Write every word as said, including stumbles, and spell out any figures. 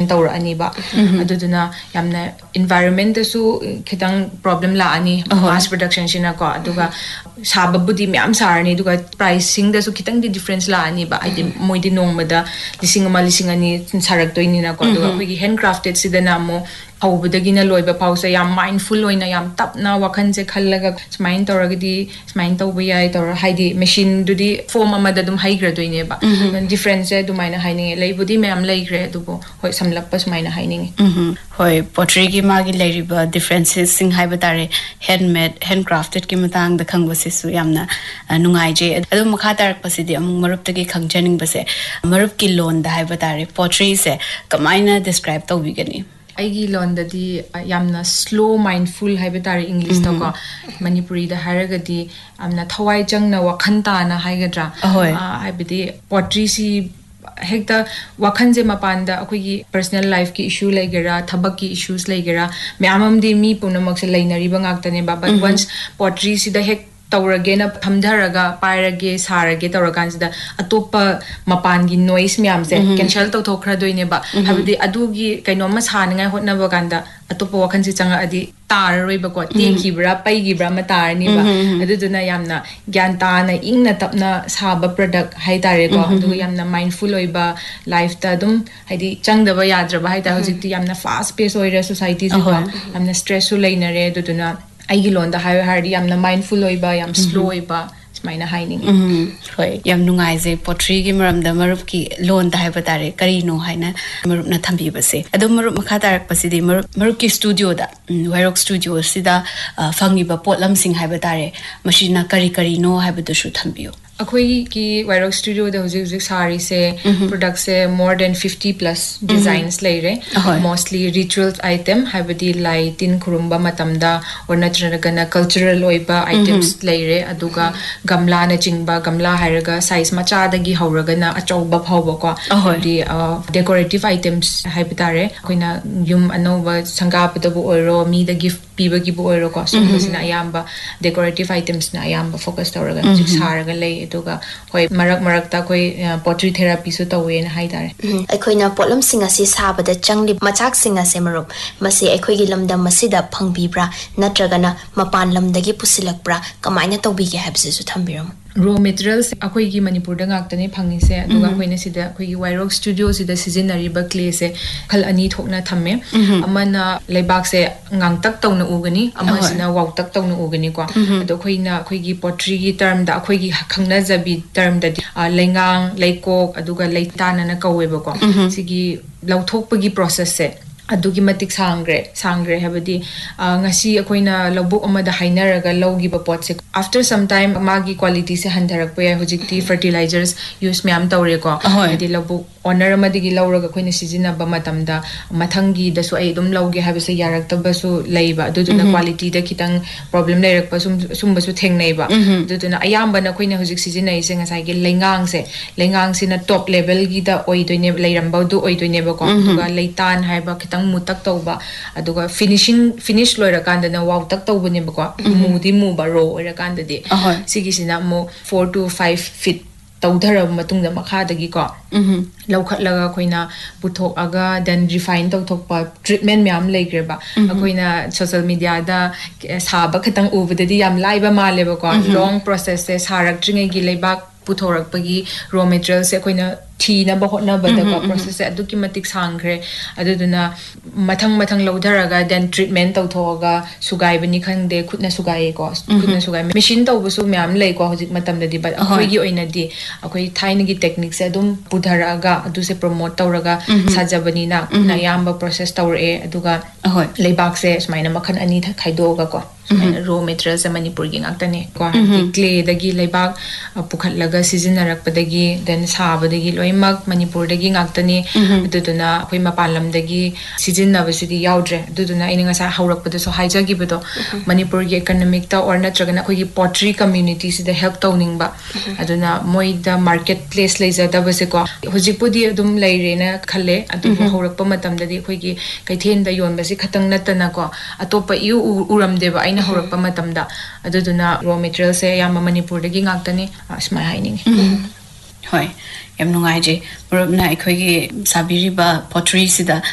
tawra ani ba aduduna yamna environment su khitang problem la ani mass production sina ko aduga saba budi myam sarni aduga pricing da su khitang di difference la ani ba adi moidi nongmada lising ama lising ani sarak toini na ko aduga khoi handcrafted sidana mo awbudagina loiba pausa yam mindful oina yam tapna wakhan je khallaga smain tawragdi smain tawba yai tawra haidi machine dudi form amada dum haigra doine ba difference e dumaina haining leibudi myam leigre dubo hoi samlappa smaina haining hoi pottery gi magi leiriba differences sing haiba tare handmade handcrafted ki matang da khangba se su yamna nungai je adu makha tarak pasidi amung marup tagi khangjaning base marup ki lon da haiba tare pottery se kamaina describe tawbigani aigi londadi yamna slow mindful haibetari english to ko manipuri da haragadi amna thawai changna wakhan ta na haigadra haibedi pottery si hekta wakhan je mapanda akoi personal life ki issue laigera thabak ki issues laigera myamam di mi punamak se lainari bangak tane ba but once pottery si da hek tawragena phamdharaga pairage sarage tawraganjida atopa mapangi noise myamse cancel to thokra doine ba habidi adugi kainoma saningai hotna baganda atopa wakhanji changa adi tarroi ba ko teki bra paigi bra matarni ba aduduna yamna gyanta na ingna tapna saba product haitare ko adu yamna mindful oiba life ta dum haidi changdaba yadra ba haita hojikti yamna fast pace oira society se ko yamna stress su leinare aduduna aigi londa hayo hardi yamna mindful oiba yam slow oiba smaina haining hoi yam nungai je pottery gi maramda marup ki lon da haiba tare kari no haina marup na thambi base adu marup makha tarak pasidi marup marup ki studio da wairok studio sida fangi ba potlam sing haiba tare machine kari kari no haiba du shu thambiyo akoi ki wairok studio da hojik hojik sari se product se more than fifty plus designs leire mostly ritual item habadi light in kurumba matamda or natrana cultural oiba items leire aduga gamla na chingba gamla hairaga size macha dagi hauraga na achauba phawba ko di decorative items haibitare koina yum anova sangapda bu oiro mi da gift piba gi bu oiro ko so sina ayamba decorative items na ayamba focus tawraga hojik saraga lei aduga hoi marak marak ta koi pottery therapy su tawe na haidare aikoina potlam singa si sabada changli machak singa se marup mase aikoi gi lamda masida phangbibra natragana mapan lamdagi pusilakbra kamaina tawbige habse su thambiram raw materials akoi gi manipur da ngaktane phangi se aduga koina sida akoi gi wairok studio sida seasonary ba clay se khal ani thokna thamme amana leibak se ngangtak tawna ugani amasina wautak tawna ugani ko ado khoina akoi gi pottery gi term da akoi gi khangna jabi term da lengang leikok aduga leitana na kaweba ko sigi lauthokpa gi process se adugi matik sangre sangre habadi ngasi akoina lobuk amada hainaraga logi ba pot se after some time magi quality se handarak pa hojikti fertilizers use myam tawre ko adi lobuk honor amadigi lawraga koina sijina ba matamda mathangi da su ai dum loge habise yarak tabasu leiba aduduna quality da kitang problem leirak pa sum sumba su thengnei ba aduduna ayamba na koina hojik sijina ise ngasai gi lengang se lengang sina top level gi da oidoine leiramba du oidoine ba ko aduga leitan haiba mutak tauba aduga finishing finish loira kanda na wow tak tauba ne ba ko mudi mu ba ro oira kanda di sigi sina mo four to five feet tawdhara matung da makha dagi ko laukhat laga koina puthok aga then refine tau thokpa treatment myam leigre ba akoina social media da saba khatang ubadadi yam laiba male ba ko long process se sarak tringai gi leibak puthorak pagi raw materials se koina thina ba hotna ba da ko process aduki matik sangre aduduna mathang mathang lodharaga then treatment tau thoga sugai bani khangde khutna sugai ko khutna sugai machine tau bu su myam lei ko hojik matam da di ba akoi gi oina di akoi thaina gi techniques adum pudharaga adu se promote tawraga sajabani na na yamba process tawre aduga leibak se smaina makhan ani khaidoga ko raw materials manipur gi ngaktane ko clay dagi leibak pukhatlaga seasonal padagi then sabadagi loimak manipur dagi ngaktane aduduna khoi mapalam dagi season nabasidi yaudre aduduna ina ngasa haurak pada so haija gi bedo manipur gi economic ta or natragana khoi gi pottery community sida help tawning ba aduna moi da marketplace leiza da base ko hojipudi adum leirena khalle adu haurak pa matam dadi khoi gi kaithen da yon basi khatang natana ko atopa yu uram deba aina haurak pa matam da aduduna raw materials se yam manipur dagi ngaktane asma haining hoi yam nungai je murabna ekhoi gi sabiri ba pottery sida